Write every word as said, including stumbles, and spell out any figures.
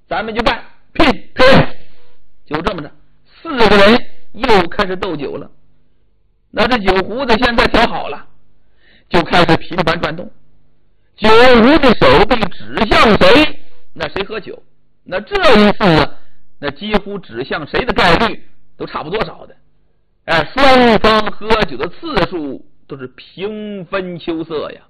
咱们就干，拼拼！就这么着，四个人又开始斗酒了。那这酒壶子现在调好了，就开始频繁转动。酒壶的手臂指向谁，那谁喝酒。那这一次呢，那几乎指向谁的概率都差不多少的。哎，双方喝酒的次数都是平分秋色呀。